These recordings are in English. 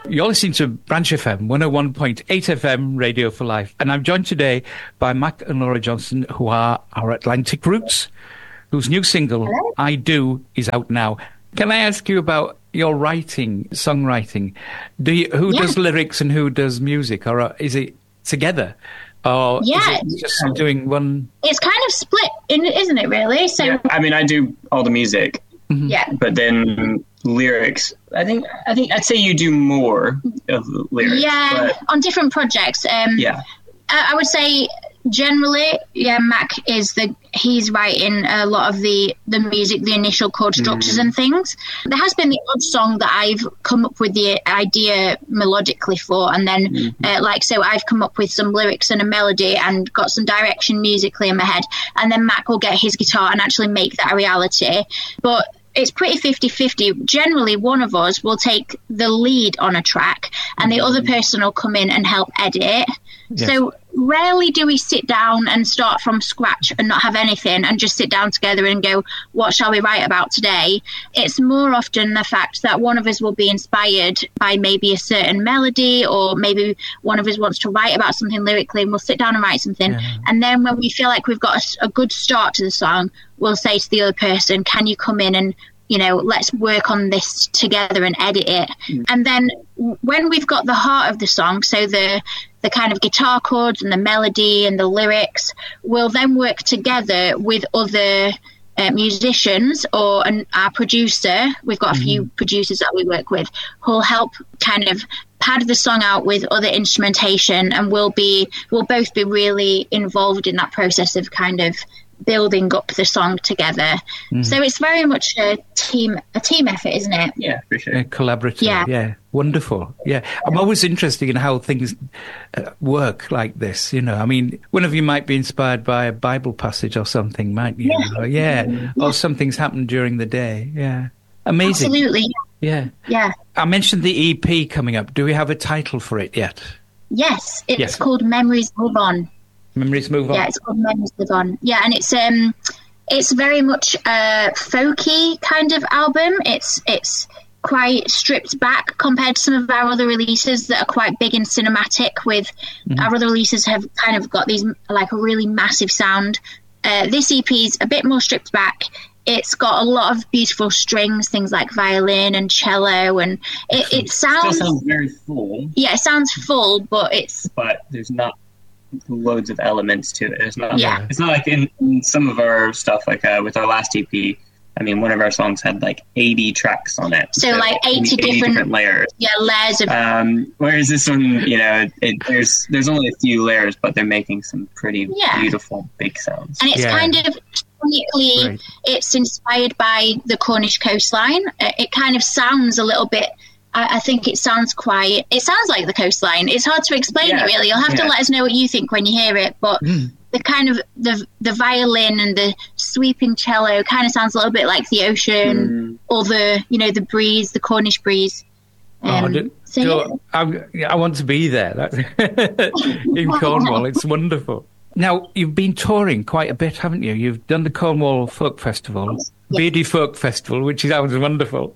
You're listening to Branch FM 101.8 FM Radio for Life. And I'm joined today by Mac and Laura Johnson, who are our Atlantic Roots, whose new single, Hello. I Do, is out now. Can I ask you about your writing, songwriting? Who does lyrics and who does music? Or is it together? Or is it just doing one? It's kind of split, isn't it, really? So I mean, I do all the music. Mm-hmm. Yeah. But then lyrics, I think I'd say you do more of the lyrics. Yeah, on different projects. I would say generally, Mac he's writing a lot of the music, the initial chord structures and things. There has been the odd song that I've come up with the idea melodically for, and then so I've come up with some lyrics and a melody and got some direction musically in my head, and then Mac will get his guitar and actually make that a reality. But it's pretty 50-50. Generally, one of us will take the lead on a track and the other person will come in and help edit. Yes. So rarely do we sit down and start from scratch and not have anything and just sit down together and go, what shall we write about today? It's more often the fact that one of us will be inspired by maybe a certain melody, or maybe one of us wants to write about something lyrically, and we'll sit down and write something. Yeah. And then when we feel like we've got a good start to the song, we'll say to the other person, can you come in and, let's work on this together and edit it. And then when we've got the heart of the song, so the kind of guitar chords and the melody and the lyrics, we'll then work together with other musicians or our producer. We've got a few producers that we work with who'll help kind of pad the song out with other instrumentation, and we'll both be really involved in that process of kind of building up the song together. So it's very much a team effort, isn't it? Yeah, for sure. Collaborative. Yeah. Wonderful. Yeah. I'm always interested in how things work like this. I mean, one of you might be inspired by a Bible passage or something, might you? Yeah. Or something's happened during the day. Yeah. Amazing. Absolutely. Yeah. I mentioned the EP coming up. Do we have a title for it yet? Yes. It's called Memories Move On. Memories Move On. Yeah, it's called Memories Move On. Yeah, and it's very much a folky kind of album. It's quite stripped back compared to some of our other releases that are quite big and cinematic. With our other releases have kind of got these like a really massive sound. This EP is a bit more stripped back. It's got a lot of beautiful strings, things like violin and cello, and it sounds... It sounds very full. Yeah, it sounds full, but there's not loads of elements to it. It's not like in some of our stuff, like with our last EP, I mean, one of our songs had like 80 tracks on it. So like 80 different layers. Yeah, layers of... whereas this one, there's only a few layers, but they're making some pretty beautiful big sounds. And it's kind of... Right. It's inspired by the Cornish coastline. It kind of sounds a little bit... I think it sounds like the coastline. It's hard to explain it, really. You'll have to let us know what you think when you hear it. But the kind of the violin and the sweeping cello kind of sounds a little bit like the ocean or the breeze, the Cornish breeze. I want to be there in Cornwall. It's wonderful. Now, you've been touring quite a bit, haven't you? You've done the Cornwall Folk Festival, Beardy Folk Festival, which sounds wonderful.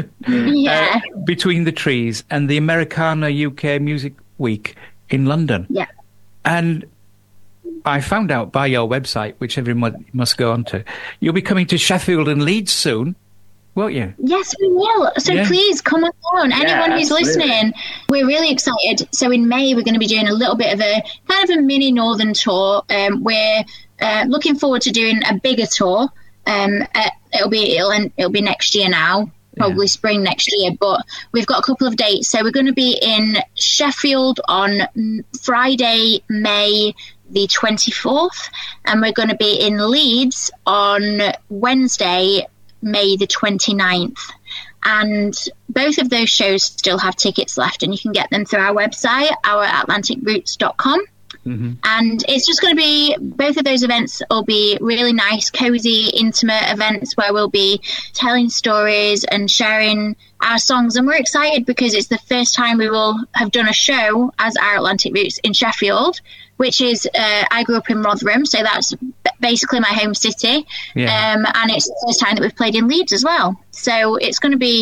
Between the Trees, and the Americana UK Music Week in London. Yeah. And I found out by your website, which everyone must go onto, you'll be coming to Sheffield and Leeds soon, won't you? Yes, we will. So please come on. Anyone who's listening, we're really excited. So in May, we're going to be doing a little bit of a kind of a mini northern tour. We're looking forward to doing a bigger tour. It'll be next year now, probably spring next year. But we've got a couple of dates. So we're going to be in Sheffield on Friday, May the 24th, and we're going to be in Leeds on Wednesday, May the 29th. And both of those shows still have tickets left, and you can get them through our website, ouratlanticroots.com. And it's just going to be, both of those events will be really nice, cozy, intimate events where we'll be telling stories and sharing our songs. And we're excited because it's the first time we will have done a show as Our Atlantic Roots in Sheffield, which is, I grew up in Rotherham, so that's basically my home city. And it's the first time that we've played in Leeds as well. So it's going to be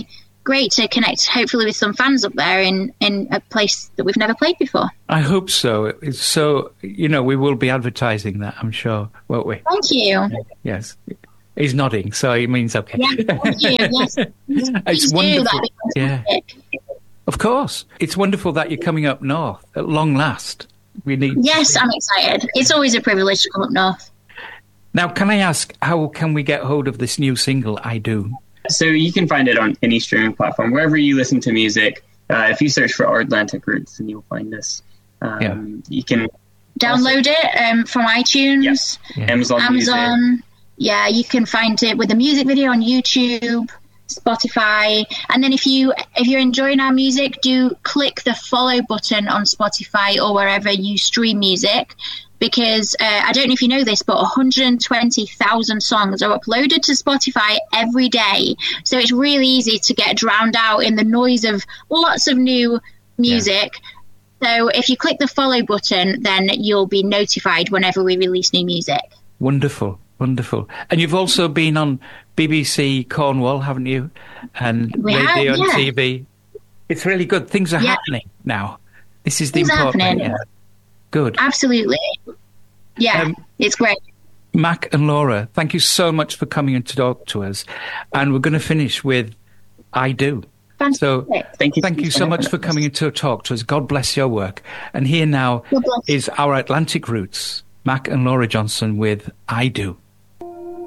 great to connect, hopefully, with some fans up there in a place that we've never played before. I hope so. It's so, we will be advertising that, I'm sure, won't we? Thank you. Yes. He's nodding, so it means okay. Yeah, thank you. Yes. It's wonderful. Yeah. Of course. It's wonderful that you're coming up north at long last. Yes, I'm excited. It's always a privilege to come up north. Now, can I ask, how can we get hold of this new single, I Do? So you can find it on any streaming platform, wherever you listen to music. If you search for Our Atlantic Roots, then you'll find us. You can download it from iTunes, Amazon. Music. Yeah, you can find it with a music video on YouTube, Spotify. And then if you're enjoying our music, do click the follow button on Spotify or wherever you stream music. Because I don't know if you know this, but 120,000 songs are uploaded to Spotify every day. So it's really easy to get drowned out in the noise of lots of new music. Yeah. So if you click the follow button, then you'll be notified whenever we release new music. Wonderful, wonderful. And you've also been on BBC Cornwall, haven't you? And radio and TV. It's really good. Things are happening now. This is the important thing. Yeah. Good. Absolutely. Yeah, it's great. Mac and Laura, thank you so much for coming in to talk to us. And we're going to finish with I Do. Fantastic. So thank you so much for coming in to talk to us. God bless your work. And here now is Our Atlantic Roots, Mac and Laura Johnson with I Do.